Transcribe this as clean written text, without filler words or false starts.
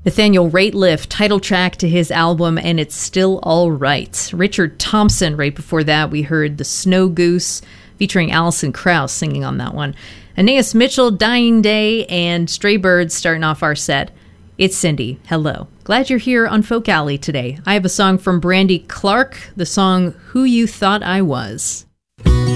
Nathaniel Rateliff, title track to his album, And It's Still All Right. Richard Thompson, right before that, we heard The Snow Goose, featuring Alison Krauss singing on that one. Aeneas Mitchell, Dying Day, and Stray Birds starting off our set. It's Cindy. Hello. Glad you're here on Folk Alley today. I have a song from Brandy Clark, the song Who You Thought I Was.